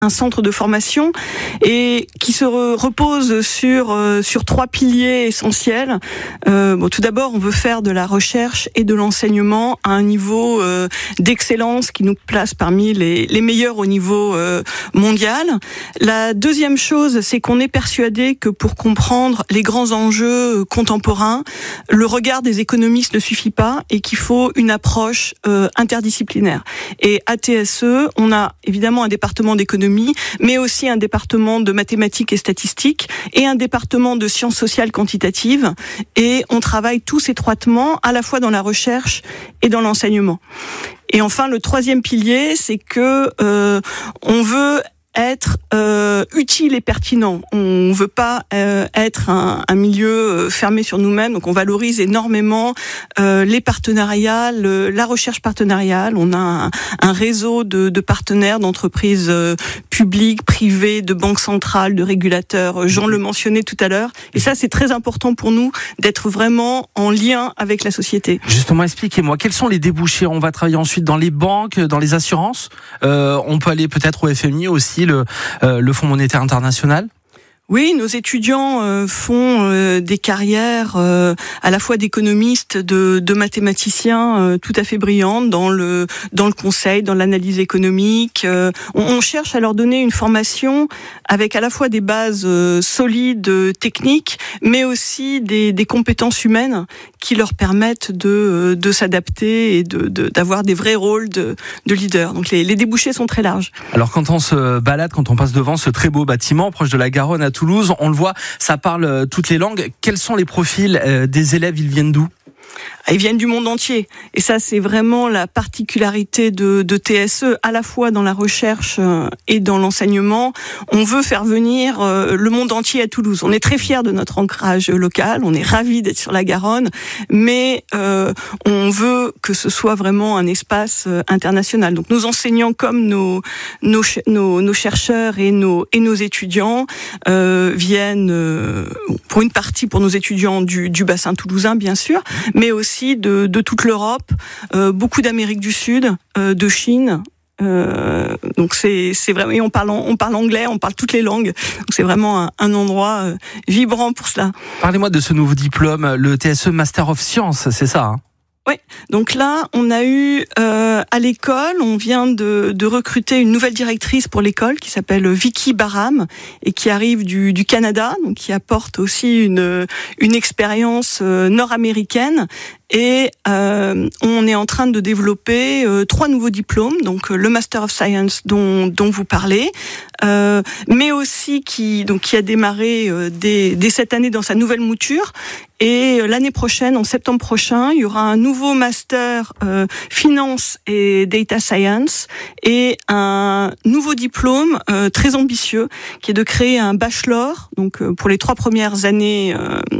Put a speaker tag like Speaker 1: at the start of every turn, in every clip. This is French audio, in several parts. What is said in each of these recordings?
Speaker 1: un centre de formation et qui se repose sur 3 piliers essentiels. Tout d'abord, on veut faire de la recherche et de l'enseignement à un niveau d'excellence qui nous place parmi les meilleurs au niveau mondial. La deuxième chose, c'est qu'on est persuadé que pour comprendre les grands enjeux contemporains, le regard des économistes ne suffit pas et qu'il faut une approche interdisciplinaire. Et à TSE, on a évidemment un département d'économie, mais aussi un département de mathématiques et statistiques et un département de sciences sociales quantitatives. Et on travaille tous étroitement, à la fois dans la recherche et dans l'enseignement. Et enfin, le troisième pilier, c'est que on veut être utile et pertinent. On veut pas être un milieu fermé sur nous-mêmes, donc on valorise énormément les partenariats, la recherche partenariale. On a un réseau de partenaires, d'entreprises publiques, privées, de banques centrales, de régulateurs. Jean le mentionnait tout à l'heure. Et ça, c'est très important pour nous d'être vraiment en lien avec la société.
Speaker 2: Justement, expliquez-moi, quels sont les débouchés ? On va travailler ensuite dans les banques, dans les assurances. On peut aller peut-être au FMI aussi, le Fonds monétaire international.
Speaker 1: Oui, nos étudiants font des carrières à la fois d'économistes, de mathématiciens tout à fait brillantes dans le conseil, dans l'analyse économique. On cherche à leur donner une formation avec à la fois des bases solides, techniques, mais aussi des compétences humaines qui leur permettent de s'adapter et d'avoir des vrais rôles de leader. Donc les débouchés sont très larges.
Speaker 2: Alors quand on se balade, quand on passe devant ce très beau bâtiment proche de la Garonne à Toulouse, on le voit, ça parle toutes les langues. Quels sont les profils des élèves ? Ils viennent d'où ?
Speaker 1: Ils viennent du monde entier. Et ça, c'est vraiment la particularité de TSE, à la fois dans la recherche et dans l'enseignement. On veut faire venir le monde entier à Toulouse. On est très fiers de notre ancrage local. On est ravis d'être sur la Garonne. Mais on veut que ce soit vraiment un espace international. Donc nos enseignants comme nos chercheurs et nos étudiants viennent, pour une partie pour nos étudiants du bassin toulousain, bien sûr, mais aussi de toute l'Europe, beaucoup d'Amérique du Sud, de Chine. Donc c'est vraiment, et on parle anglais, on parle toutes les langues. Donc c'est vraiment un endroit vibrant pour cela.
Speaker 2: Parlez-moi de ce nouveau diplôme, le TSE Master of Science, c'est ça, hein ?
Speaker 1: Oui, donc là, on a eu à l'école, on vient de recruter une nouvelle directrice pour l'école qui s'appelle Vicky Barham et qui arrive du Canada, donc qui apporte aussi une expérience nord-américaine. Et on est en train de développer 3 nouveaux diplômes, donc le Master of Science dont vous parlez, mais aussi qui a démarré dès cette année dans sa nouvelle mouture. Et l'année prochaine, en septembre prochain, il y aura un nouveau master finance et data science et un nouveau diplôme très ambitieux qui est de créer un bachelor, donc pour les 3 premières années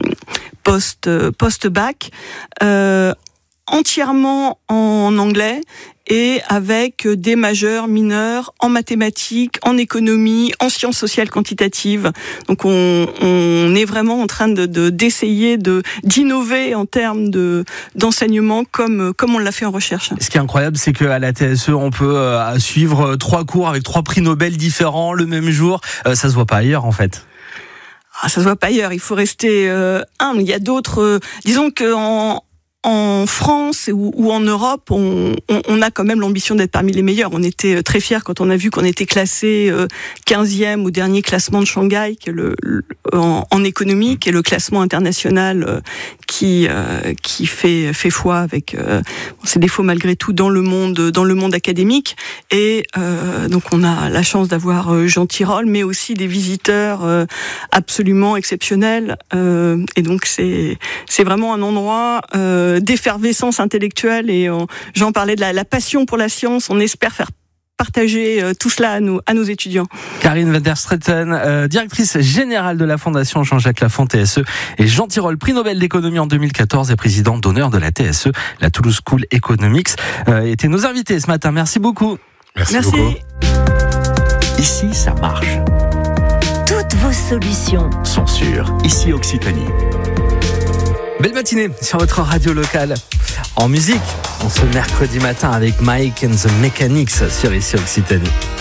Speaker 1: post-bac, entièrement en anglais et avec des majeurs, mineurs en mathématiques, en économie, en sciences sociales quantitatives. Donc on est vraiment en train d'essayer d'innover en termes d'enseignement comme on l'a fait en recherche.
Speaker 2: Ce qui est incroyable, c'est qu'à la TSE, on peut suivre 3 cours avec 3 prix Nobel différents le même jour. Ça se voit pas ailleurs en fait.
Speaker 1: Ça se voit pas ailleurs, il faut rester humble. Il y a d'autres, disons qu'en France ou en Europe, on a quand même l'ambition d'être parmi les meilleurs. On était très fiers quand on a vu qu'on était classé 15e au dernier classement de Shanghai, qui est en économie, qui est le classement international qui fait foi avec ses défauts malgré tout dans le monde académique. Et donc on a la chance d'avoir Jean Tirole, mais aussi des visiteurs absolument exceptionnels. Et donc c'est vraiment un endroit d'effervescence intellectuelle et j'en parlais de la passion pour la science. On espère faire partager tout cela à nos étudiants.
Speaker 2: Karine van der Straeten, directrice générale de la Fondation Jean-Jacques Lafont TSE, et Jean Tirole, prix Nobel d'économie en 2014 et président d'honneur de la TSE, la Toulouse School Economics, étaient nos invités ce matin. Merci beaucoup.
Speaker 3: Merci beaucoup.
Speaker 4: Ici, ça marche.
Speaker 5: Toutes vos solutions
Speaker 4: sont sur Ici Occitanie.
Speaker 2: Belle matinée sur votre radio locale. En musique, on se mercredi matin avec Mike and the Mechanics sur Ici Occitanie.